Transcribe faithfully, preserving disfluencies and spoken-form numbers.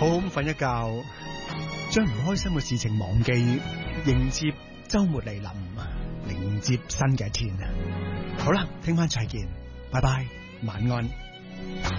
好好咁瞓一覺，將唔開心嘅事情忘記，迎接周末嚟臨，迎接新嘅一天。好啦，聽晚再見，拜拜，晚安。